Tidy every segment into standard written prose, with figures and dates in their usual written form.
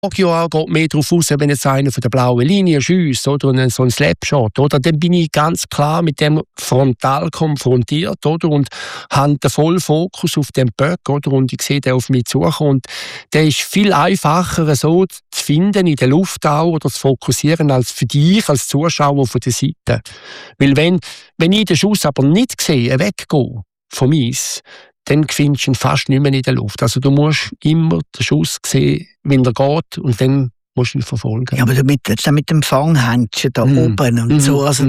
auch geht mehr darauf aus, wenn jetzt einer von der blauen Linie schiesst, oder und so ein Slapshot, oder, dann bin ich ganz klar mit dem frontal konfrontiert, oder, und habe den vollen Fokus auf den Böck, oder, und ich sehe den auf mich zukommen, und der ist viel einfacher so zu finden in der Luft auch, oder zu fokussieren, als für dich als Zuschauer von der Seite. Weil wenn ich den Schuss aber nicht sehe, weggehe vom Eis, dann findest du ihn fast nicht mehr in der Luft. Also du musst immer den Schuss sehen, wenn er geht, und dann musst du ihn verfolgen. Ja, aber mit dem Fanghändchen da oben und so, also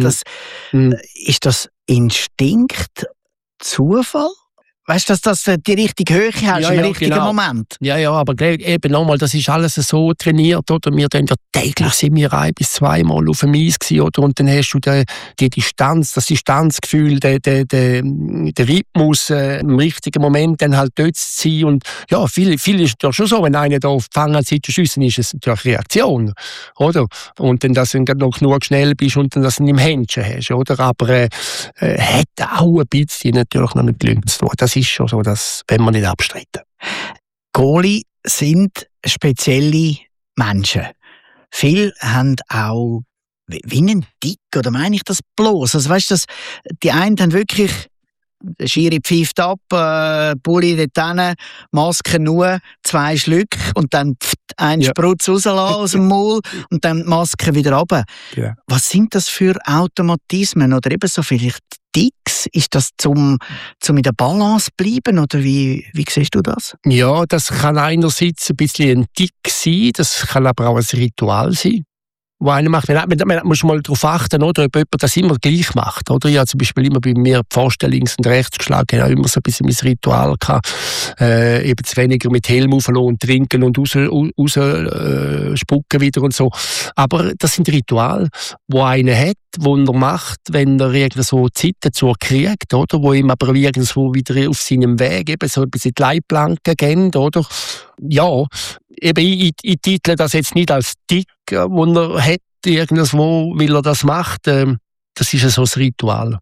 ist das Instinkt, Zufall? Weißt du, dass du die richtige Höhe hast im richtigen Moment? Ja, aber eben nochmal, das ist alles so trainiert, oder? Wir sind ja täglich 1 bis 2 Mal auf dem Eis gewesen, oder? Und dann hast du die Distanz, das Distanzgefühl, den Rhythmus, im richtigen Moment dann halt dort zu sein. Und ja, viel ist ja schon so, wenn einer da auf die Fangseite schiessen, ist es natürlich eine Reaktion, oder? Und dann, dass du noch genug schnell bist und dann, dass du ihn im Händchen hast, oder? Aber hat auch ein bisschen natürlich noch nicht gelungen. Das ist schon so, das wollen wir nicht abstreiten. Goalie sind spezielle Menschen. Viele haben auch wie einen Tick, oder meine ich das bloß? Also weißt du, die einen haben wirklich, der Schiri pfeift ab, Pulli dort hin, Maske nur, 2 Schlücke und dann ein Sprutz rauslassen aus dem Maul und dann die Maske wieder runter. Ja. Was sind das für Automatismen oder eben so vielleicht Ticks? Ist das zum in der Balance bleiben oder wie siehst du das? Ja, das kann einerseits ein bisschen ein Tick sein, das kann aber auch ein Ritual sein, wo einer macht. Man muss mal darauf achten, oder, ob jemand das immer gleich macht. Oder? Ich habe zum Beispiel immer bei mir die Pfosten links und rechts geschlagen, ich habe immer so ein bisschen mein Ritual gehabt. Eben zu weniger mit Helm auflassen und trinken und raus spucken wieder und so. Aber das sind Rituale, die einer hat, die er macht, wenn er irgendwo Zeit dazu kriegt, oder? Wo ihm aber irgendwo wieder auf seinem Weg eben so ein bisschen die Leitplanken gehen, oder? Ja, eben, ich title das jetzt nicht als Tick, wo er hat, irgendwo, weil er das macht. Das ist so ein Ritual.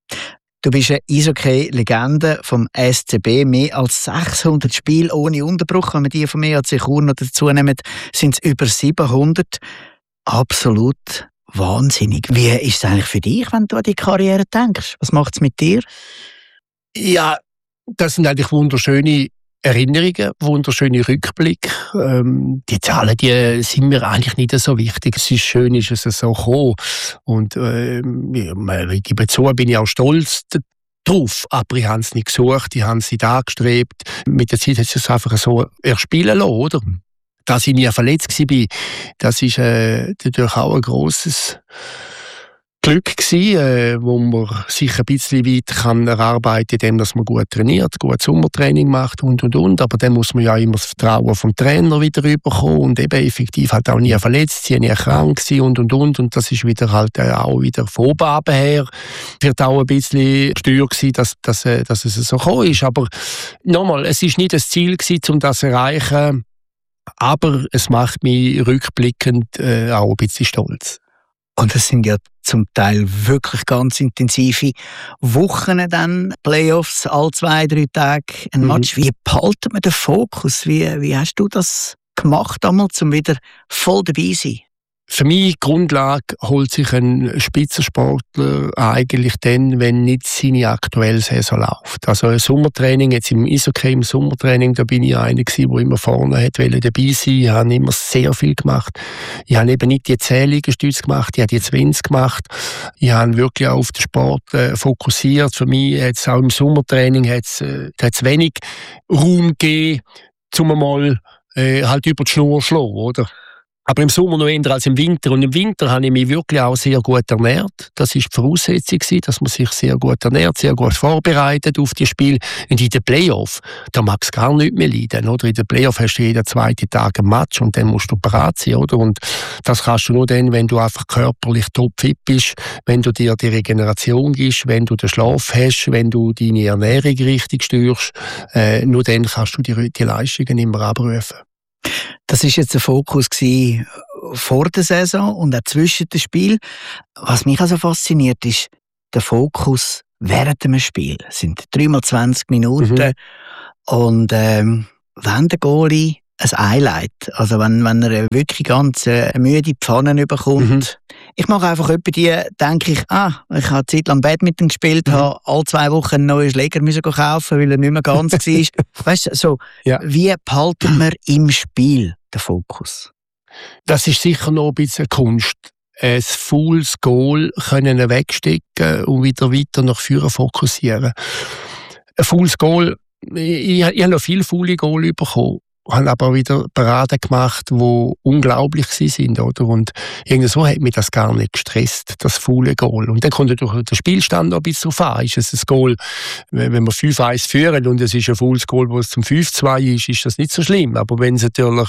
Du bist eine Eishockey-Legende vom SCB. Mehr als 600 Spiele ohne Unterbruch. Wenn wir die von EHC Chur noch dazu nehmen, sind es über 700. Absolut wahnsinnig. Wie ist es eigentlich für dich, wenn du an die Karriere denkst? Was macht es mit dir? Ja, das sind eigentlich wunderschöne Erinnerungen, wunderschöne Rückblicke. Die Zahlen, die sind mir eigentlich nicht so wichtig. Es ist schön, ist es so gekommen. Und ich gebe zu, bin ich auch stolz drauf. Aber ich habe es nicht gesucht, ich habe es nicht angestrebt. Mit der Zeit hat es einfach so erspielen lassen, oder? Dass ich nie verletzt war, das ist natürlich auch ein grosses Glück gewesen, wo man sich ein bisschen weit kann erarbeiten kann, indem man gut trainiert, gut Sommertraining macht und. Aber dann muss man ja immer das Vertrauen vom Trainer wieder bekommen und eben effektiv halt auch nie verletzt sein, nie krank sein und. Und das ist wieder halt auch wieder von oben her. Wird auch ein bisschen gesteuert gewesen, dass es so gekommen ist. Aber nochmal, es ist nicht das Ziel gewesen, um das zu erreichen, aber es macht mich rückblickend auch ein bisschen stolz. Und es sind ja zum Teil wirklich ganz intensive Wochen dann, Playoffs, alle 2-3 Tage ein Match. Wie behaltet man den Fokus? Wie hast du das gemacht, um wieder voll dabei zu sein? Für mich Grundlage holt sich ein Spitzensportler eigentlich dann, wenn nicht seine aktuelle Saison läuft. Also ein Sommertraining, jetzt im Eishockey, im Sommertraining, da bin ich einer gewesen, der immer vorne dabei sein. Ich habe immer sehr viel gemacht. Ich habe eben nicht die 10 Liegestütze gemacht, ich habe die 20 gemacht. Ich habe wirklich auch auf den Sport fokussiert. Für mich hat es auch im Sommertraining hat's wenig Raum gegeben, um mal halt über die Schnur zu schlagen, oder? Aber im Sommer noch eher als im Winter. Und im Winter habe ich mich wirklich auch sehr gut ernährt. Das war die Voraussetzung, dass man sich sehr gut ernährt, sehr gut vorbereitet auf die Spiele. Und in den Playoffs, da mag es gar nicht mehr leiden. Oder? In den Playoffs hast du jeden 2. Tag ein Match und dann musst du parat sein. Oder? Und das kannst du nur dann, wenn du einfach körperlich topfit bist, wenn du dir die Regeneration gibst, wenn du den Schlaf hast, wenn du deine Ernährung richtig steuerst. Nur dann kannst du die Leistungen immer abrufen. Das war jetzt der Fokus vor der Saison und auch zwischen dem Spiel. Was mich also fasziniert, ist der Fokus während dem Spiel. Es sind 3x20 Minuten. Und wenn der Goalie ein Highlight. Also wenn er wirklich ganz müde Pfannen bekommt. Ich mache einfach denke ich, ich habe Zeit lang Badminton gespielt, habe alle 2 Wochen einen neuen Schläger müssen kaufen, weil er nicht mehr ganz war. Weißt du, so, wie behalten wir im Spiel den Fokus? Das ist sicher noch ein bisschen Kunst. Ein faules Goal können wegstecken und wieder weiter nach vorne fokussieren. Ein faules Goal, ich habe noch viele faule Goal bekommen, habe aber wieder Paraden gemacht, die unglaublich sind, oder? Und irgendwie so hat mich das gar nicht gestresst, das faule Goal. Und dann kommt natürlich der Spielstand noch ein bisschen drauf an. Ist es ein Goal, wenn wir 5-1 führen und es ist ein faules Goal, wo es zum 5-2 ist das nicht so schlimm. Aber wenn es natürlich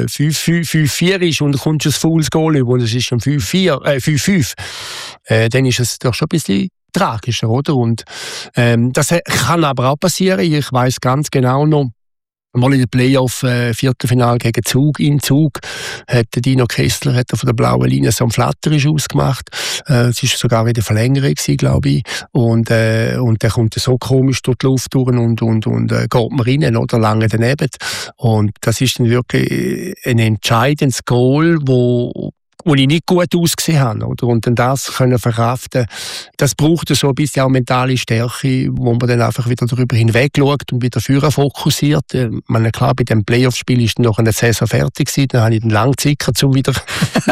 5-4 ist und dann kommt ein faules Goal über und es ist schon 5-5, dann ist es doch schon ein bisschen tragischer, oder? Und das kann aber auch passieren. Ich weiss ganz genau noch, mal in den Playoff-Viertelfinale gegen Zug, in Zug, hat Dino Kessler von der blauen Linie so einen Flatterisch ausgemacht. Es war sogar wieder Verlängerung, glaube ich. Und der kommt so komisch durch die Luft durch und geht mir rein, oder? Lange daneben. Und das ist dann wirklich ein entscheidendes Goal, wo ich nicht gut ausgesehen habe, oder? Und dann das können verkraften, das braucht so ein bisschen auch mentale Stärke, wo man dann einfach wieder darüber hinweg schaut und wieder vorher fokussiert. Meine, klar, bei dem Playoff-Spiel ist dann noch eine Saison fertig gewesen, dann habe ich dann lange Zeit gehabt, um wieder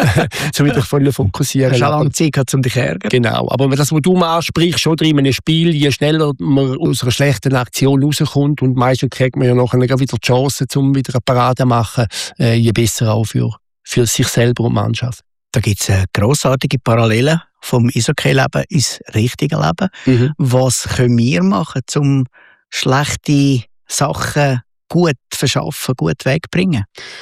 voll fokussieren. Hast du auch lange Zeit gehabt, um dich zu ärgern? Genau, aber das, was du mal ansprichst, schon in einem Spiel, je schneller man aus einer schlechten Aktion rauskommt und meistens kriegt man ja nachher wieder die Chance, um wieder eine Parade zu machen, je besser auch für sich selber und die Mannschaft. Da gibt es grossartige Parallelen vom Eishockey-Leben ins richtige Leben. Was können wir machen, um schlechte Sachen gut verschaffen, gut wegbringen?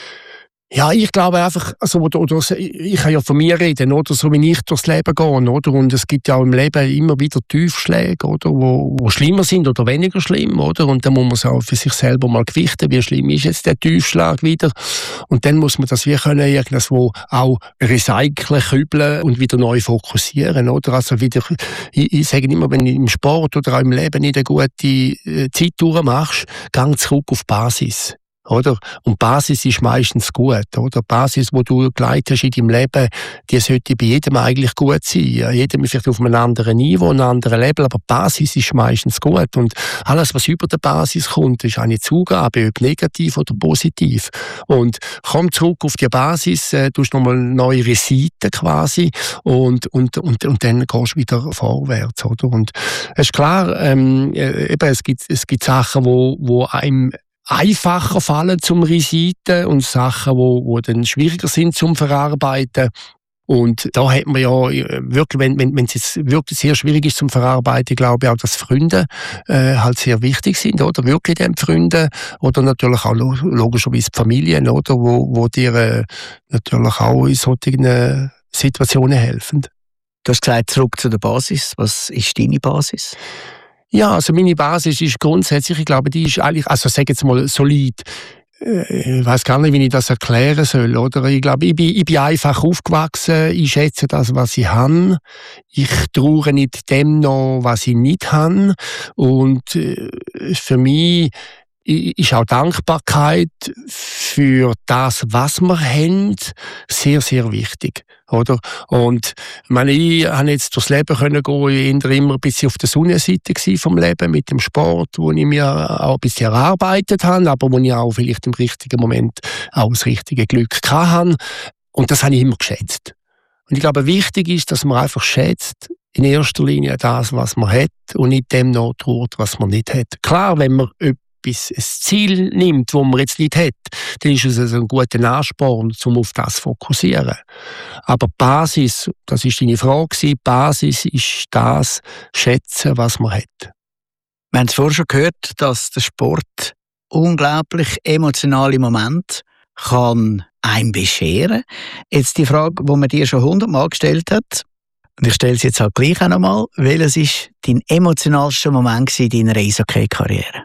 Ja, ich glaube einfach, also, ich kann ja von mir reden, oder, so wie ich durchs Leben gehe, oder, und es gibt ja auch im Leben immer wieder Tiefschläge, oder, wo schlimmer sind oder weniger schlimm, oder, und dann muss man es auch für sich selber mal gewichten, wie schlimm ist jetzt der Tiefschlag wieder, und dann muss man das wie können irgendwo auch recyceln, kübeln und wieder neu fokussieren, oder, also wieder, ich sage immer, wenn du im Sport oder auch im Leben nicht eine gute Zeit durchmachst, gang zurück auf die Basis. Oder? Und Basis ist meistens gut, oder? Die Basis, die du geleitet hast in deinem Leben, die sollte bei jedem eigentlich gut sein. Ja, jedem vielleicht auf einem anderen Niveau, einem anderen Level, aber die Basis ist meistens gut. Und alles, was über der Basis kommt, ist eine Zugabe, ob negativ oder positiv. Und komm zurück auf die Basis, tust nochmal neue Seiten quasi und dann gehst du wieder vorwärts, oder? Und es ist klar, eben, es gibt Sachen, wo einem einfacher fallen zum Reseiten und Sachen, wo dann schwieriger sind zum Verarbeiten. Und da hat man ja wirklich, wenn es jetzt wirklich sehr schwierig ist zum Verarbeiten, glaube ich auch, dass Freunde halt sehr wichtig sind, oder? Wirklich die Freunde oder natürlich auch logischerweise die Familien, oder? Wo dir natürlich auch in solchen Situationen helfen. Du hast gesagt, zurück zu der Basis. Was ist deine Basis? Ja, also meine Basis ist grundsätzlich, ich glaube, die ist eigentlich, also sag jetzt mal solid. Ich weiß gar nicht, wie ich das erklären soll, oder? Ich glaube, ich bin einfach aufgewachsen, ich schätze das, was ich habe. Ich traue nicht dem noch, was ich nicht habe. Und für mich ist auch Dankbarkeit für das, was wir haben, sehr, sehr wichtig. Oder? Und ich habe jetzt durchs Leben können gehen, immer ein bisschen auf der Sonnenseite vom Leben mit dem Sport, wo ich mir auch ein bisschen erarbeitet habe, aber wo ich auch vielleicht im richtigen Moment auch das richtige Glück hatte. Und das habe ich immer geschätzt. Und ich glaube, wichtig ist, dass man einfach schätzt, in erster Linie das, was man hat und nicht dem nachtraut, was man nicht hat. Klar, wenn man ein Ziel nimmt, das man jetzt nicht hat, dann ist es ein guter Ansporn, um auf das zu fokussieren. Aber die Basis, das war deine Frage, die Basis ist das Schätzen, was man hat. Wir haben es vorher schon gehört, dass der Sport unglaublich emotionale Momente kann einem bescheren. Jetzt die Frage, die man dir schon 100-mal gestellt hat, und ich stelle sie jetzt halt gleich auch nochmal, welches war dein emotionalster Moment in deiner Eishockey-Karriere?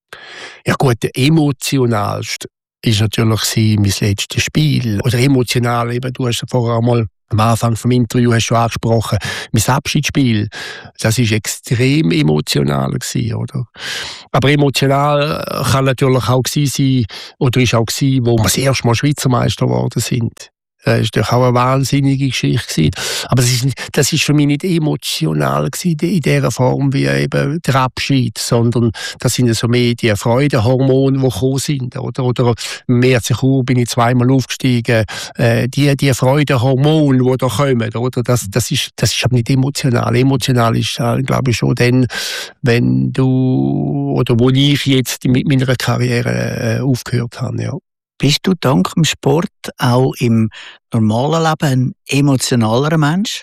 Ja gut, der emotionalste ist natürlich mein letztes Spiel. Oder emotional, eben, du hast vorher einmal Am Anfang vom Interview hast du schon angesprochen, mein Abschiedsspiel, das ist extrem emotional gewesen, oder? Aber emotional kann natürlich auch gewesen sein, oder ist auch gewesen, wo wir das erste Mal Schweizer Meister geworden sind. Das war doch auch eine wahnsinnige Geschichte gewesen. Aber das ist für mich nicht emotional gewesen, in dieser Form wie eben der Abschied, sondern das sind so mehr die Freudenhormone, die gekommen sind, oder mehr als bin ich zweimal aufgestiegen, die Freudenhormone, die da kommen, oder? Das ist aber nicht emotional. Emotional ist, glaube ich, schon dann, wenn du, oder wo ich jetzt mit meiner Karriere aufgehört habe, ja. Bist du dank dem Sport auch im normalen Leben ein emotionalerer Mensch?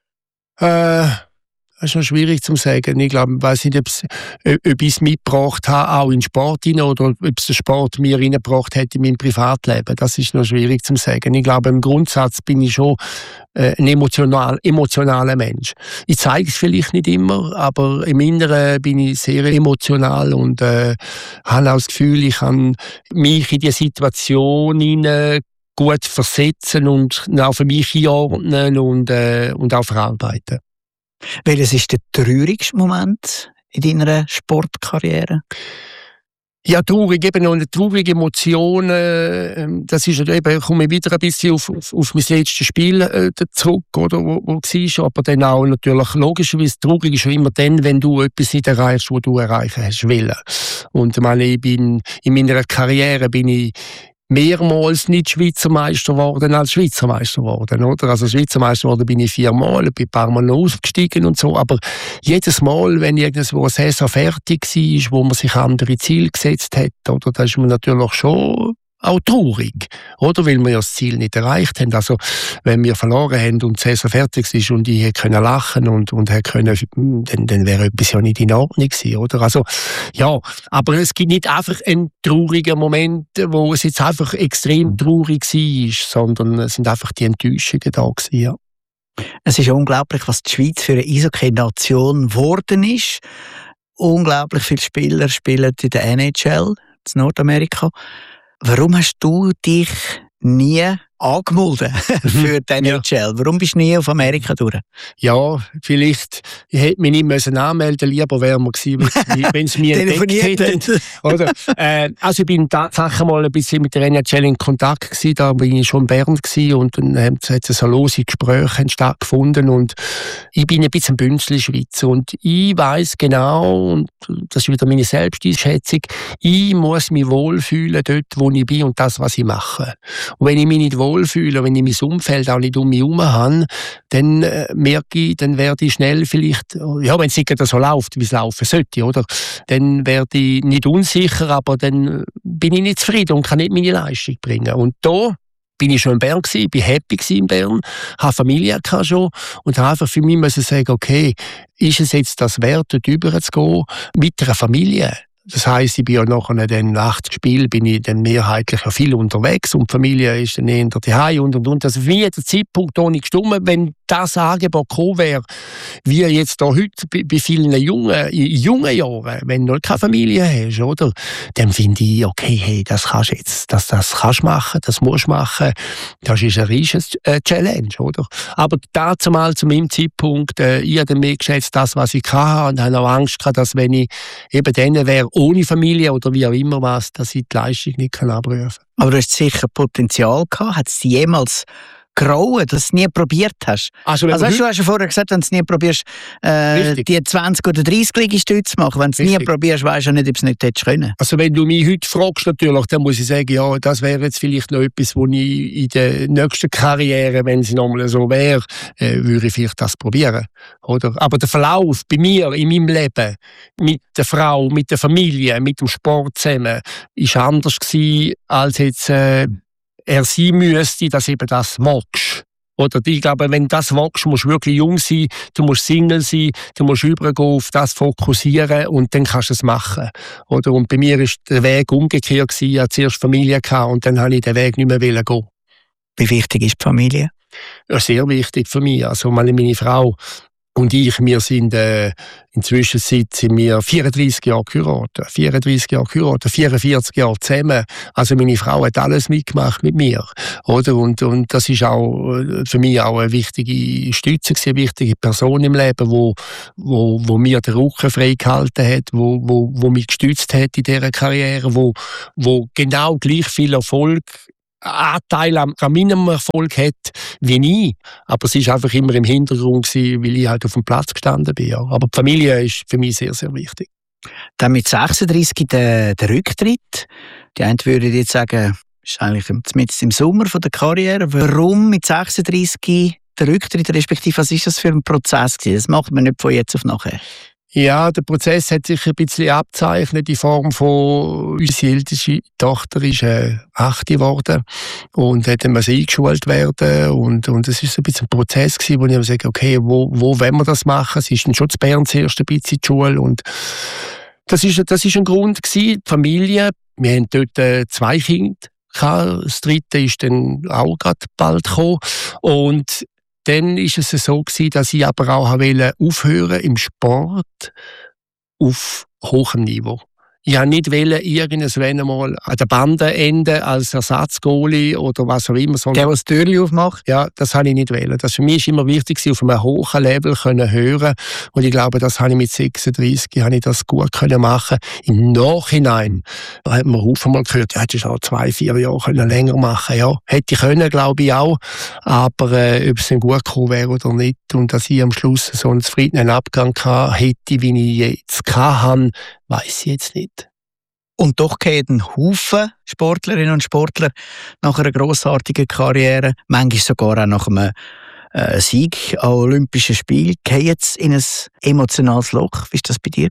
Das ist noch schwierig zu sagen. Ich glaube, ich weiß nicht, ob ich es mitgebracht habe, auch in den Sport hinein, oder ob es der Sport mir reingebracht hat in mein Privatleben. Das ist noch schwierig zu sagen. Ich glaube, im Grundsatz bin ich schon ein emotionaler Mensch. Ich zeige es vielleicht nicht immer, aber im Inneren bin ich sehr emotional und habe auch das Gefühl, ich kann mich in die Situation hinein gut versetzen und auch für mich einordnen und auch verarbeiten. Welches ist der traurigste Moment in deiner Sportkarriere? Ja, traurig, eben noch eine traurige Emotion. Das ist eben, komme ich wieder ein bisschen auf mein letztes Spiel zurück, oder, wo war. Aber dann auch natürlich, logischerweise, traurig ist schon immer dann, wenn du etwas nicht erreichst, was du erreichen hast wollen. Und ich meine, in meiner Karriere bin ich mehrmals nicht Schweizer Meister geworden als Schweizer Meister geworden, oder? Also Schweizer Meister geworden bin ich 4-mal, bin ein paar Mal noch aufgestiegen und so, aber jedes Mal, wenn irgendwo eine Saison fertig war, wo man sich andere Ziele gesetzt hat, oder, da ist man natürlich schon auch traurig, oder? Weil wir ja das Ziel nicht erreicht haben. Also, wenn wir verloren haben und die Saison fertig ist und ich hätte lachen und hätte können, dann wäre etwas ja nicht in Ordnung gewesen, oder? Also, ja, aber es gibt nicht einfach einen traurigen Moment, wo es jetzt einfach extrem traurig war, sondern es sind einfach die Enttäuschungen da gewesen, ja. Es ist unglaublich, was die Schweiz für eine Eishockey-Nation geworden ist. Unglaublich viele Spieler spielen in der NHL, in Nordamerika. Warum hast du dich nie angemeldet für die NHL? Warum bist du nie auf Amerika durch? Ja, vielleicht hätte mich nicht anmelden müssen. Lieber wäre man gewesen, wenn es mir entdeckt hätte. Oder? Also ich bin tatsächlich mal ein bisschen mit der NHL in Kontakt gewesen. Da bin ich schon in Bern gewesen und dann hat so lose Gespräche stattgefunden und ich bin ein bisschen Bünzli-Schweizer und ich weiss genau, und das ist wieder meine Selbsteinschätzung, ich muss mich wohlfühlen dort, wo ich bin und das, was ich mache. Und wenn ich mich nicht wohlfühle, wenn ich mein Umfeld auch nicht um mich herum habe, dann merke ich, dann werde ich schnell vielleicht, ja, wenn es nicht so läuft, wie es laufen sollte, oder? Dann werde ich nicht unsicher, aber dann bin ich nicht zufrieden und kann nicht meine Leistung bringen. Und da bin ich schon in Bern gewesen, bin happy in Bern, habe Familie schon und habe einfach für mich müssen sagen, okay, ist es jetzt das wert, dort rüber zu gehen mit einer Familie? Das heisst, ich bin ja nachher dann nach dem Spiel bin ich dann mehrheitlich ja viel unterwegs und die Familie ist dann eher daheim und. Also für mich hat der Zeitpunkt auch nicht gestimmt, wenn das Angebot gekommen wäre, wie jetzt da heute bei vielen jungen Jahren, wenn du keine Familie hast, oder? Dann finde ich, okay, hey, das kannst du jetzt, das kannst du machen, das musst du machen. Das ist eine riesige Challenge, oder? Aber dazu mal zu meinem Zeitpunkt, ich habe mehr geschätzt, das, was ich hatte, und habe auch Angst gehabt, dass wenn ich eben dann wäre, ohne Familie oder wie auch immer was, dass ich die Leistung nicht abrufen kann. Aber du hast sicher Potenzial gehabt. Hat es jemals grauen, dass du es nie probiert hast? Also du hast ja vorher gesagt, wenn du es nie probierst, die 20 oder 30 Liegestütze zu machen. Wenn du es nie probierst, weisst du nicht, ob du es nicht hättest können. Also wenn du mich heute fragst, natürlich, dann muss ich sagen, ja, das wäre jetzt vielleicht noch etwas, wo ich in der nächsten Karriere, wenn sie nochmal so wäre, würde ich vielleicht das probieren. Oder? Aber der Verlauf bei mir, in meinem Leben, mit der Frau, mit der Familie, mit dem Sport zusammen, ist anders gewesen, als jetzt er sein müsste, dass eben das magst. Oder ich glaube, wenn du das magst, musst du wirklich jung sein, du musst Single sein, du musst übergehen, auf das fokussieren und dann kannst du es machen. Oder? Und bei mir war der Weg umgekehrt gewesen. Ich hatte zuerst Familie und dann wollte ich den Weg nicht mehr gehen. Wie wichtig ist die Familie? Ja, sehr wichtig für mich. Also meine Frau, Und wir sind inzwischen sind wir 34 Jahre geheiratet, 44 Jahre zusammen. Also meine Frau hat alles mitgemacht mit mir, oder? Und das ist auch für mich auch eine wichtige Stütze, eine wichtige Person im Leben, wo mir den Rücken frei gehalten hat, wo mich gestützt hat in dieser Karriere, wo genau gleich viel Erfolg Anteil an meinem Erfolg hat wie ich. Aber es war einfach immer im Hintergrund gewesen, weil ich halt auf dem Platz gestanden bin. Ja. Aber die Familie ist für mich sehr, sehr wichtig. Dann mit 36 der Rücktritt. Die einen würden jetzt sagen, das ist eigentlich zumindest im Sommer von der Karriere. Warum mit 36 der Rücktritt, respektive was ist das für ein Prozess gewesen? Das macht man nicht von jetzt auf nachher. Ja, der Prozess hat sich ein bisschen abzeichnet in Form von, unsere älteste Tochter ist 8 geworden und hätte eingeschult werden und es ist ein bisschen ein Prozess gewesen, wo ich mir sage, okay, wo wollen wir das machen? Sie ist dann schon zu Bern zuerst ein bisschen in die Schule und das ist ein Grund gewesen, die Familie. Wir haben dort 2 Kinder gehabt, das 3. ist dann auch gerade bald gekommen und dann war es so gewesen, dass ich aber auch aufhören im Sport auf hohem Niveau. Ich wollte nicht irgendwann mal an der Bande enden als Ersatzgoalie oder was auch immer. Der das Türchen aufmacht? Ja, das wollte ich nicht wollen. Das für mich war immer wichtig, auf einem hohen Level hören. Und ich glaube, das habe ich mit 36 das gut machen. Im Nachhinein hat man mal gehört, ja, hättest du auch 2-4 Jahre länger machen können. Ja, hätte ich können, glaube ich auch. Aber ob es dann gut gekommen wäre oder nicht und dass ich am Schluss so einen zufriedenen Abgang hätte, wie ich jetzt hatte, weiss ich jetzt nicht. Und doch gehen ein Haufen Sportlerinnen und Sportler nach einer grossartigen Karriere, manchmal sogar auch nach einem Sieg an Olympischen Spielen, gehen jetzt in ein emotionales Loch. Wie war das bei dir?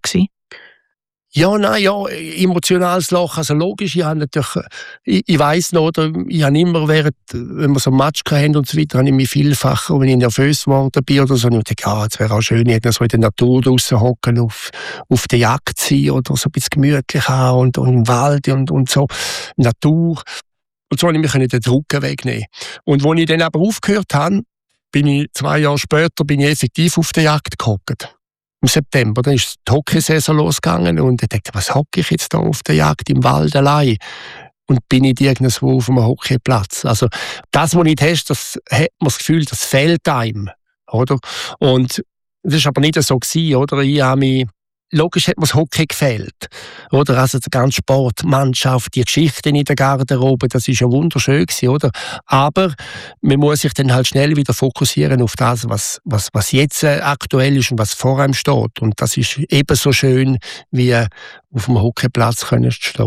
Ja, emotionales Loch. Also logisch, ich habe natürlich, ich weiss noch, oder, ich habe immer wenn wir so ein Match hatten und so weiter, habe ich mich vielfach, wenn ich nervös geworden bin oder so, und ich dachte, ja, es wäre auch schön, so in der Natur draussen hocken, auf der Jagd sein oder so ein bisschen gemütlich haben und im Wald und so, Natur. Und so konnte ich mich den Druck wegnehmen. Und als ich dann aber aufgehört habe, bin ich 2 Jahre später effektiv auf der Jagd gehockt. Im September, dann ist die Hockeysaison losgegangen und ich dachte, was hocke ich jetzt da auf der Jagd im Wald allein? Und bin ich irgendwo auf einem Hockeyplatz. Also das, was nicht hast, das hat man das Gefühl, das fehlt einem, oder? Und das war aber nicht so gewesen, oder? Ich habe mich logisch hat mir das Hockey gefehlt. Oder? Also der ganze Sport, die Mannschaft, die Geschichten in der Garderobe, das ist ja wunderschön gewesen, oder? Aber man muss sich dann halt schnell wieder fokussieren auf das, was jetzt aktuell ist und was vor einem steht. Und das ist ebenso schön, wie auf dem Hockeyplatz stehen.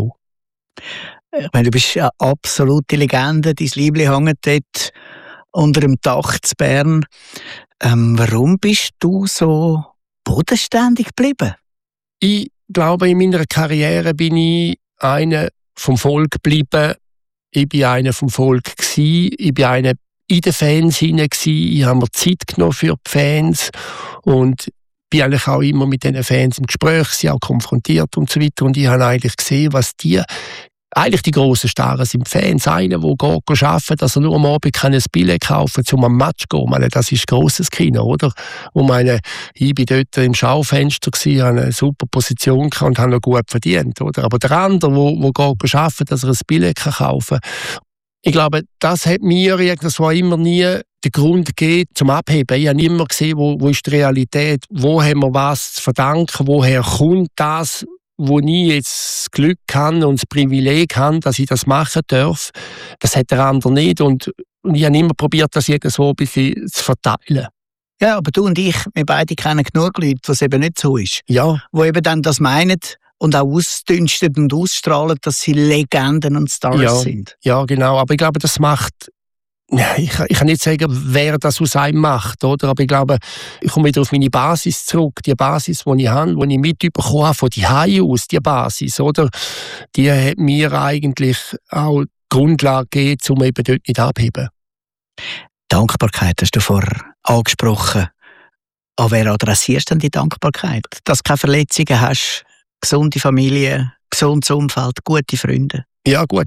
Ich meine, du bist eine absolute Legende. Dein Liebling hängt dort unter dem Dach zu Bern. Warum bist du so bodenständig geblieben? Ich glaube, in meiner Karriere bin ich einer vom Volk geblieben. Ich bin einer vom Volk gewesen. Ich bin einer in den Fans hinein gewesen. Ich habe mir Zeit genommen für die Fans und bin eigentlich auch immer mit diesen Fans im Gespräch, sie auch konfrontiert und so weiter. Und ich habe eigentlich gesehen, was eigentlich die grossen Starren sind Fans. Einer, der geht arbeiten, dass er nur am Abend ein Billett kaufen kann, um am Match zu gehen. Das ist ein grosses Kino, oder? Ich bin dort im Schaufenster gewesen, habe eine super Position gehabt und habe noch gut verdient, oder? Aber der andere, der geht arbeiten, dass er ein Billett kaufen kann. Ich glaube, das hat mir irgendwo immer nie den Grund gegeben, zum Abheben. Ich habe immer gesehen, wo ist die Realität, wo haben wir was zu verdanken, woher kommt das, wo ich jetzt das Glück habe und das Privileg habe, dass ich das machen darf. Das hat der andere nicht. Und ich habe immer probiert, das irgendwo ein bisschen zu verteilen. Ja, aber du und ich, wir beide kennen genug Leute, wo es eben nicht so ist. Ja. Wo eben dann das meinen und auch ausdünsten und ausstrahlen, dass sie Legenden und Stars sind. Ja, genau. Aber ich glaube, das macht... Ich kann nicht sagen, wer das aus einem macht, oder? Aber ich glaube, ich komme wieder auf meine Basis zurück. Die Basis, die ich habe, die ich mitbekommen habe, von die Hause aus, die Basis, oder? Die hat mir eigentlich auch die Grundlage gegeben, um eben dort nicht abzuheben. Dankbarkeit hast du vorher angesprochen. An wer adressierst du denn die Dankbarkeit? Dass du keine Verletzungen hast, gesunde Familie, gesundes Umfeld, gute Freunde? Ja gut, eben.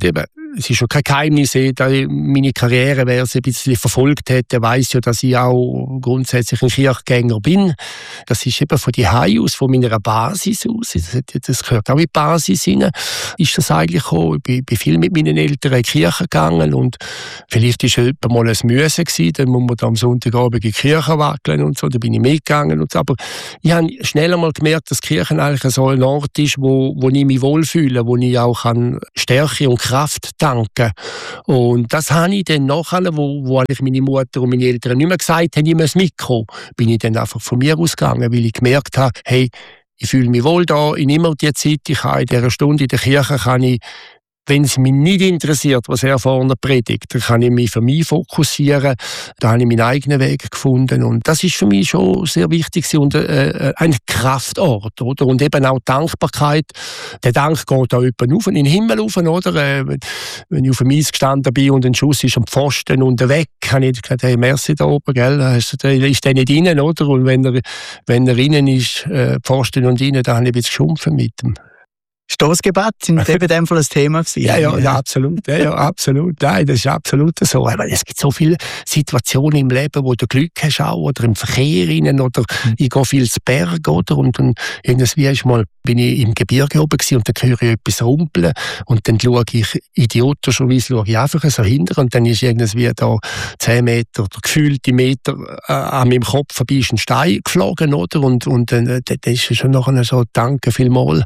es ist schon kein Geheimnis, da meine Karriere, wer es ein bisschen verfolgt hat, der weiss ja, dass ich auch grundsätzlich ein Kirchgänger bin. Das ist eben von die Hause aus, von meiner Basis aus, das gehört auch in die Basis rein, ist das eigentlich gekommen. Ich bin viel mit meinen Eltern in die Kirche gegangen und vielleicht war es mal ein Müssen gewesen, dann muss man da am Sonntagabend in die Kirche wackeln und so, da bin ich mitgegangen und so. Aber ich habe schnell einmal gemerkt, dass die Kirche eigentlich so ein Ort ist, wo ich mich wohlfühle, wo ich auch Stärke und Kraft danken. Und das habe ich dann nachher, wo eigentlich meine Mutter und meine Eltern nicht mehr gesagt haben, ich muss mitkommen, bin ich dann einfach von mir ausgegangen, weil ich gemerkt habe, hey, ich fühle mich wohl da, ich nehme die Zeit, ich kann in dieser Stunde in der Kirche, kann ich, wenn es mich nicht interessiert, was er vorne predigt, dann kann ich mich für mich fokussieren. Da habe ich meinen eigenen Weg gefunden. Und das ist für mich schon sehr wichtig und ein Kraftort. Oder? Und eben auch Dankbarkeit. Der Dank geht auch jemand auf, in den Himmel rauf. Oder? Wenn ich auf dem Eis gestanden bin und ein Schuss ist am Pfosten und weg, habe ich gesagt, hey, merci da oben, gell? Ist der nicht rein, oder? Und wenn er innen ist, Pfosten und innen, dann habe ich ein bisschen geschumpfen mit dem. Stoßgebet sind eben in dem Fall ein Thema gewesen. Ja, absolut. Ja, absolut. Nein, das ist absolut so. Aber es gibt so viele Situationen im Leben, wo du Glück hast auch, oder im Verkehr rein, oder ich gehe viel zu Berg, oder? Und dann irgendwie bin ich im Gebirge oben gewesen, und dann höre ich etwas rumpeln und dann schaue ich idiotischerweise einfach so hinter und dann ist irgendwie da 10 Meter oder gefühlte Meter an meinem Kopf vorbei ist ein Stein geflogen, oder? Und dann ist es schon nachher so, danke vielmals,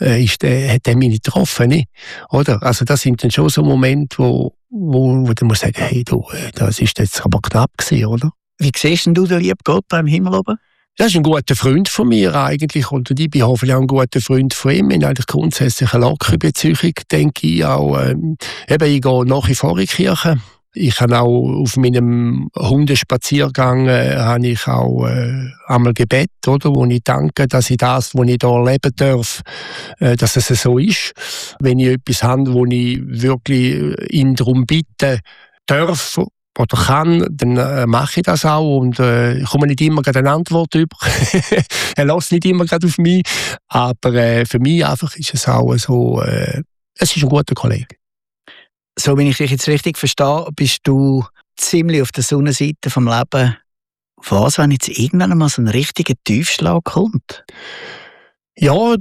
hat er mich nicht getroffen, nicht? Oder? Also das sind dann schon so Momente, wo du musst sagen, hey du, das ist jetzt aber knapp gewesen, oder? Wie siehst denn du den lieben Gott da im Himmel oben? Das ist ein guter Freund von mir eigentlich und ich bin hoffentlich auch ein guter Freund von ihm. Ich habe eigentlich grundsätzlich eine lockere Beziehung, denke ich auch. Ich gehe nach wie vor in die Kirche. Ich habe auch auf meinem Hundespaziergang habe ich auch einmal Gebet, oder, wo ich danke, dass ich das, was ich hier erleben darf, dass es so ist. Wenn ich etwas habe, wo ich wirklich ihn darum bitte darf oder kann, dann mache ich das auch und ich komme nicht immer gerade eine Antwort über. Er lässt nicht immer gerade auf mich, aber für mich einfach ist es auch so, es ist ein guter Kollege. So, wenn ich dich jetzt richtig verstehe, bist du ziemlich auf der Sonnenseite vom Leben. Was, wenn jetzt irgendwann mal so ein richtiger Tiefschlag kommt? Ja,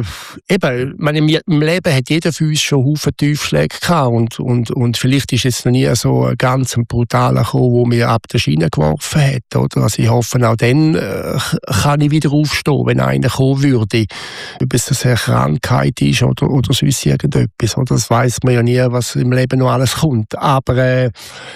eben, im Leben hat jeder von uns schon Haufen Tiefschläge gehabt und vielleicht ist jetzt noch nie so ein ganz brutaler gekommen, wo mir ab der Schiene geworfen hat, oder? Also ich hoffe, auch dann kann ich wieder aufstehen, wenn einer kommen würde. Ob es eine Krankheit ist oder sonst irgendetwas, oder? Das weiss man ja nie, was im Leben noch alles kommt. Aber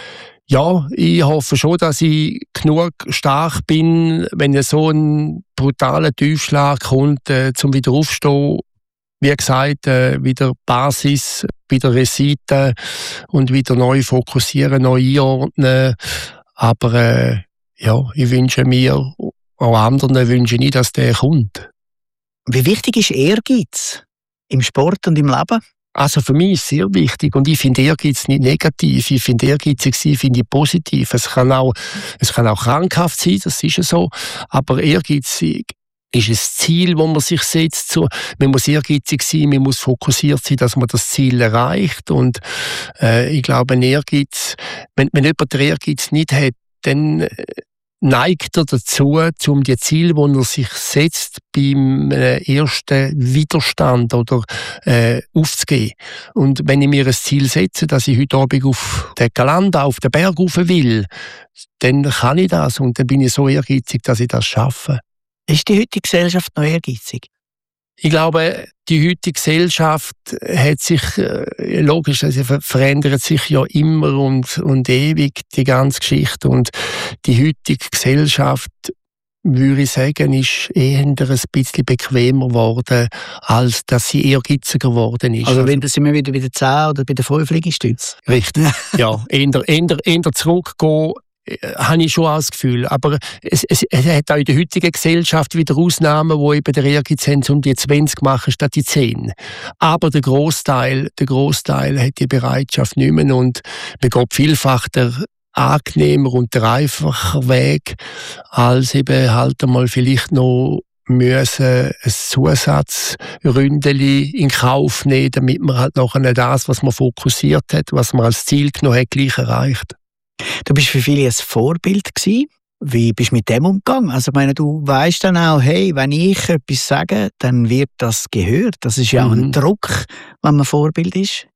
ja, ich hoffe schon, dass ich genug stark bin, wenn so ein brutaler Tiefschlag kommt, zum wieder aufstehen. Wie gesagt, wieder Basis, wieder Resiten und wieder neu fokussieren, neu einordnen. Aber ja, ich wünsche mir, auch anderen wünsche ich, dass der kommt. Wie wichtig ist Ehrgeiz im Sport und im Leben? Also für mich ist es sehr wichtig und ich finde Ehrgeiz nicht negativ, ich finde Ehrgeizig sein, finde ich positiv. Es kann auch krankhaft sein, das ist ja so, aber ehrgeizig ist ein Ziel, das man sich setzt. Man muss ehrgeizig sein, man muss fokussiert sein, dass man das Ziel erreicht und ich glaube, ein Ehrgeiz, wenn jemand den Ehrgeiz nicht hat, dann neigt er dazu, um die Ziele, die er sich setzt, beim ersten Widerstand oder aufzugeben. Und wenn ich mir ein Ziel setze, dass ich heute Abend auf den Galanda, auf den Berg rauf will, dann kann ich das und dann bin ich so ehrgeizig, dass ich das schaffe. Ist die heutige Gesellschaft noch ehrgeizig? Ich glaube, die heutige Gesellschaft hat sich, logisch, also verändert sich ja immer und ewig, die ganze Geschichte. Und die heutige Gesellschaft, würde ich sagen, ist eher ein bisschen bequemer geworden, als dass sie ehrgeiziger geworden ist. Also wenn das immer wieder bei den 10 oder bei den 5 Liegestützen? Richtig, ja. Eher zurückgehen, habe ich schon auch das Gefühl. Aber es hat auch in der heutigen Gesellschaft wieder Ausnahmen, wo eben der Ehrgeiz haben, um die 20 machen statt die 10. Aber der Großteil hat die Bereitschaft nicht mehr und man geht vielfach der angenehmer und der einfacher Weg, als eben halt einmal vielleicht noch müssen ein Zusatzründeli in Kauf nehmen, damit man halt nachher das, was man fokussiert hat, was man als Ziel genommen hat, gleich erreicht. Du bist für viele ein Vorbild gewesen. Wie bist du mit dem umgegangen? Also ich meine, du weißt dann auch, hey, wenn ich etwas sage, dann wird das gehört. Das ist ja auch ein Druck, wenn man Vorbild ist.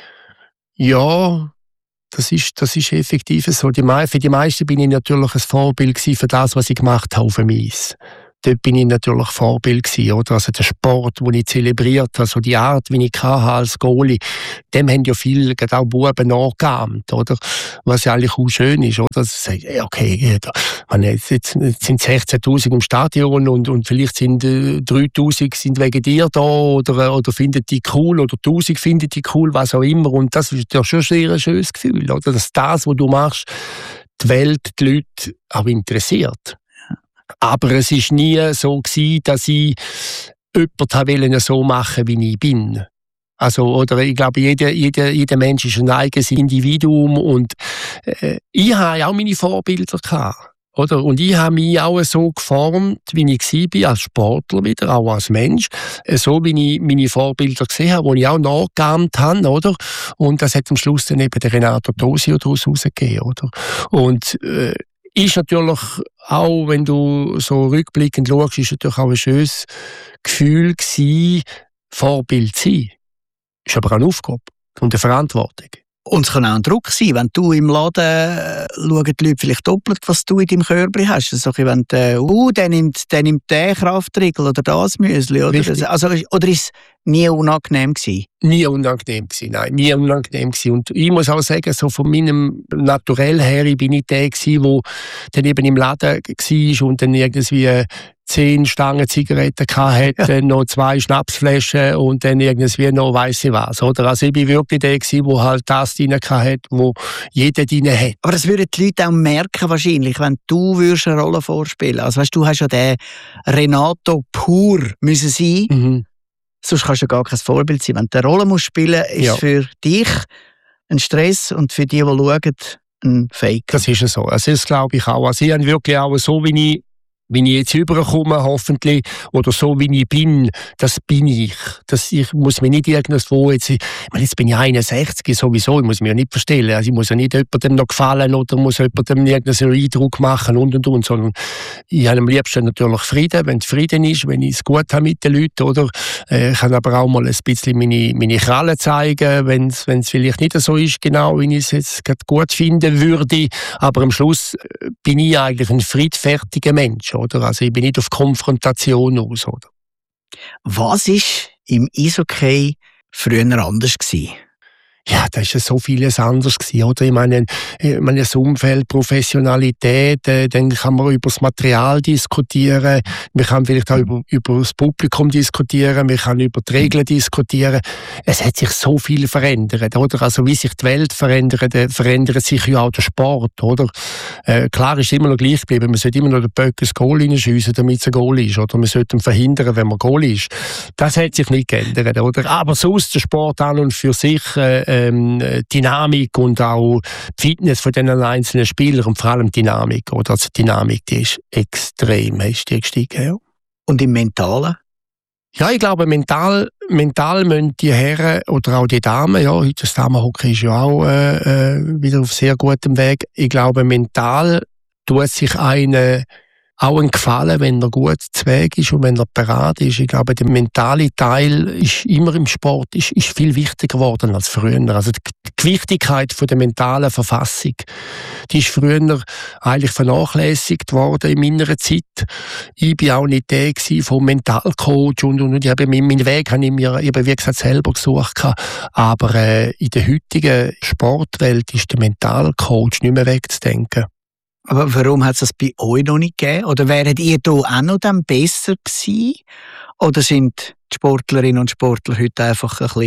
Ja, das ist effektiv so. Für die meisten bin ich natürlich ein Vorbild gewesen für das, was ich gemacht habe auf dem Eis. Dort bin ich natürlich Vorbild gewesen, oder? Also der Sport, den ich zelebriert habe, also die Art, wie ich als Goalie, dem haben ja viele, gerade auch Buben, nachgeahmt, oder? Was ja eigentlich auch schön ist, oder? Sie sagen, okay, jetzt sind 16'000 im Stadion und vielleicht sind 3'000 sind wegen dir da, oder finden die cool, oder 1'000 finden die cool, was auch immer. Und das ist ja schon sehr ein schönes Gefühl, oder? Dass das, was du machst, die Welt, die Leute auch interessiert. Aber es war nie so gewesen, dass ich jemanden so machen wollte, wie ich bin. Also, oder ich glaube, jeder Mensch ist ein eigenes Individuum und ich hatte auch meine Vorbilder gehabt, oder? Und ich habe mich auch so geformt, wie ich war, als Sportler wieder, auch als Mensch, so wie ich meine Vorbilder gesehen habe, die ich auch nachgeahmt habe, oder? Und das hat am Schluss dann eben der Renato Tosio daraus rausgegeben, oder? Und ist natürlich auch, wenn du so rückblickend schaust, ist natürlich auch ein schönes Gefühl gewesen, Vorbild zu sein. Ist aber auch eine Aufgabe und eine Verantwortung. Und es kann auch ein Druck sein, wenn du im Laden schauen die Leute vielleicht doppelt, was du in deinem Körbchen hast. Also wenn der nimmt den Kraftriegel oder das Müsli. Oder ist es nie unangenehm gewesen? Nie unangenehm gewesen, nein, nie unangenehm gewesen. Und ich muss auch sagen, so von meinem Naturell her, ich bin nicht der gewesen, der dann eben im Laden war und dann irgendwie 10 Stangen Zigaretten hatte, noch 2 Schnapsflaschen und dann irgendwie noch weiss ich was. Oder? Also ich bin wirklich der gewesen, der halt das drin hatte, wo jeder drin hat. Aber das würden die Leute auch merken wahrscheinlich, wenn du eine Rolle vorspielen. Also weißt, du hast ja den Renato pur müssen sein. Mhm. Sonst kannst du ja gar kein Vorbild sein. Wenn du eine Rolle musst spielen musst, ist für dich ein Stress und für die schauen, ein Fake. Das ist ja so. Also das glaube ich auch. Also ich habe wirklich auch so, wie ich jetzt rüberkomme, hoffentlich, oder so wie ich bin, das bin ich. Ich muss mir nicht irgendwo jetzt bin ich 61 sowieso, ich muss mich ja nicht verstellen. Also ich muss ja nicht jemandem noch gefallen oder muss jemandem irgendeinen Eindruck machen und, sondern ich habe am liebsten natürlich Frieden, wenn es Frieden ist, wenn ich es gut habe mit den Leuten, oder? Ich kann aber auch mal ein bisschen meine Krallen zeigen, wenn es vielleicht nicht so ist, genau, wie ich es jetzt gerade gut finden würde. Aber am Schluss bin ich eigentlich ein friedfertiger Mensch. Oder? Also ich bin nicht auf Konfrontation aus. Oder? Was war im Eishockey früher anders gewesen? Ja, da ist ja so vieles anders gewesen, oder? Ich meine, das Umfeld, Professionalität, dann kann man über das Material diskutieren, man kann vielleicht auch über das Publikum diskutieren, man kann über die Regeln diskutieren. Es hat sich so viel verändert, oder? Also wie sich die Welt verändert, verändert sich ja auch der Sport, oder? Klar ist es immer noch gleich geblieben, man sollte immer noch den Böck ins Goal hineinschiessen, damit es ein Goal ist, oder? Man sollte ihn verhindern, wenn man Goal ist. Das hat sich nicht geändert, oder? Aber sonst der Sport an und für sich Dynamik und auch die Fitness von den einzelnen Spielern und vor allem Dynamik. Oder? Also die Dynamik, die ist extrem gestiegen. Ja. Und im Mentalen? Ja, ich glaube, mental müssen die Herren oder auch die Damen, ja, heute das Damenhockey ist ja auch wieder auf sehr gutem Weg. Ich glaube, mental tut sich auch ein Gefallen, wenn er gut zu Weg ist und wenn er parat ist. Ich glaube, der mentale Teil ist immer im Sport ist viel wichtiger geworden als früher. Also die Wichtigkeit von der mentalen Verfassung, die ist früher eigentlich vernachlässigt worden in meiner Zeit. Ich bin auch nicht der vom Mentalcoach und ich habe meinen Weg habe ich mir eben, wie gesagt, selber gesucht. Aber in der heutigen Sportwelt ist der Mentalcoach nicht mehr wegzudenken. Aber warum hat es das bei euch noch nicht gegeben? Oder wäret ihr da auch noch dann besser gewesen? Oder sind die Sportlerinnen und Sportler heute einfach ein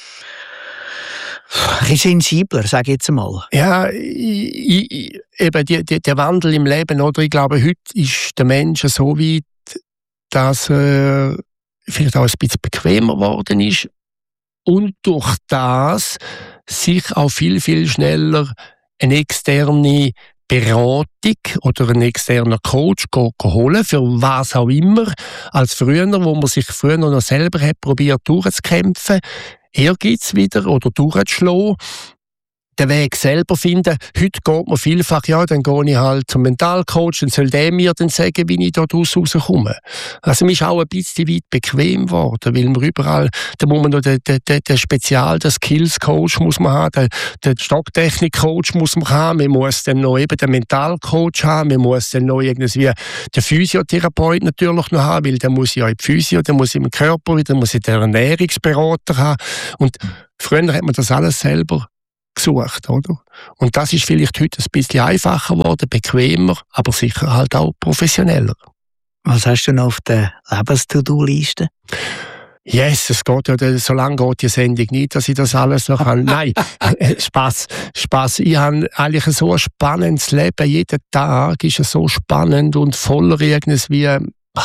bisschen sensibler, sage ich jetzt einmal? Ja, eben der Wandel im Leben, oder? Ich glaube, heute ist der Mensch so weit, dass er vielleicht auch ein bisschen bequemer geworden ist und durch das sich auch viel, viel schneller eine externe Beratung oder einen externen Coach holen, für was auch immer, als früher, wo man sich früher noch selber hat probiert durchzukämpfen, Ehrgeiz wieder oder durchzuschlagen, den Weg selber finden. Heute geht man vielfach, ja, dann gehe ich halt zum Mentalcoach, dann soll der mir dann sagen, wie ich da rauskomme. Also, mir ist auch ein bisschen weit bequem geworden, weil man überall, da muss man noch den Skills-Coach muss man haben, den Stocktechnik-Coach muss man haben, man muss dann noch eben den Mentalcoach haben, man muss dann noch irgendwie den Physiotherapeut natürlich noch haben, weil der muss ja in die Physio, der muss im Körper wieder, der muss den Ernährungsberater haben. Und früher hat man das alles selber gesucht, oder? Und das ist vielleicht heute ein bisschen einfacher geworden, bequemer, aber sicher halt auch professioneller. Was hast du noch auf der Lebens-To-Do-Liste? Yes, es geht ja, so lange geht die Sendung nicht, dass ich das alles noch kann. Nein, Spaß. Ich habe eigentlich so ein spannendes Leben. Jeden Tag ist es so spannend und voller irgendwie,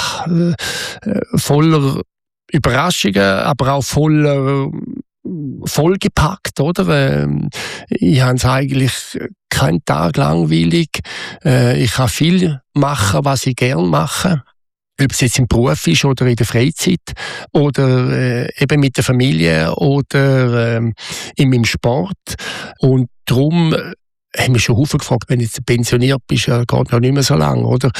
voller Überraschungen, aber auch vollgepackt, oder? Ich habe es eigentlich keinen Tag langweilig. Ich kann viel machen, was ich gerne mache. Ob es jetzt im Beruf ist oder in der Freizeit oder eben mit der Familie oder in meinem Sport. Und darum haben wir schon Haufen gefragt, wenn du jetzt pensioniert bist, geht noch nicht mehr so lange, oder?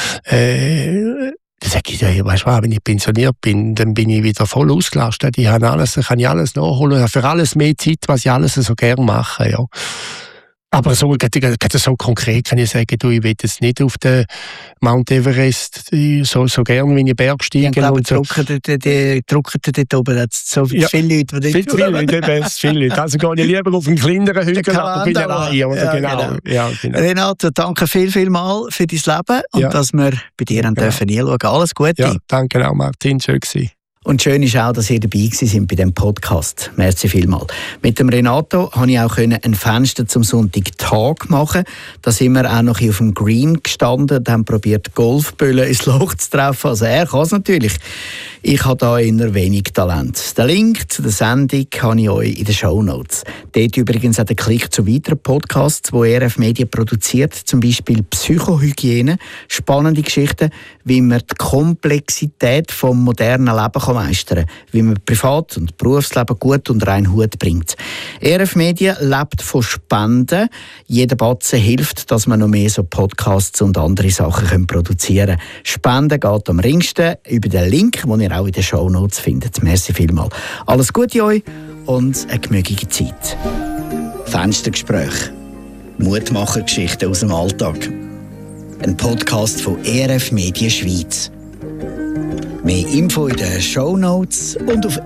Dann sage ich, ja, weißt du was, wenn ich pensioniert bin, dann bin ich wieder voll ausgelastet. Ich habe alles, kann ich alles nachholen. Ich habe für alles mehr Zeit, was ich alles so gerne mache, ja. Aber so konkret kann ich sagen, du, ich will jetzt nicht auf den Mount Everest so gern wie ich Bergsteigen. Ich glaube, die drucken dort oben jetzt so viele Leute. Viele Leute. Also gehe ich lieber auf einen kleineren Hügel, aber bin allein. Oder? Genau. Ja, genau. Renato, danke viel mal für dein Leben und dass wir bei dir dürfen hinschauen. Alles Gute. Ja, danke auch, Martin. Schön gewesen. Und schön ist auch, dass ihr dabei gewesen bei diesem Podcast. Merci vielmal. Mit dem Renato konnte ich auch ein Fenster zum Sonntagtag machen. Da sind wir auch noch auf dem Green gestanden und haben probiert, Golfböllen ins Loch zu treffen. Also er kann es natürlich. Ich habe da eher wenig Talent. Den Link zu der Sendung habe ich euch in den Shownotes. Dort übrigens auch den Klick zu weiteren Podcasts, die RF Media produziert, zum Beispiel Psychohygiene, spannende Geschichten, wie man die Komplexität des modernen Lebens meistern kann, wie man Privat- und Berufsleben gut unter einen Hut bringt. RF Media lebt von Spenden. Jeder Batzen hilft, dass man noch mehr so Podcasts und andere Sachen produzieren können. Spenden geht am ringsten über den Link, den ihr auch in den Shownotes findet. Merci vielmals. Alles Gute euch und eine gemütliche Zeit. Fenstergespräch. Mutmacher-Geschichten aus dem Alltag. Ein Podcast von RF Media Schweiz. Mehr Info in den Shownotes und auf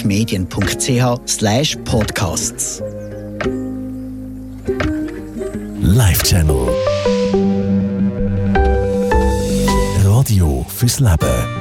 erfmedien.ch/podcasts. Live Channel. Radio fürs Leben.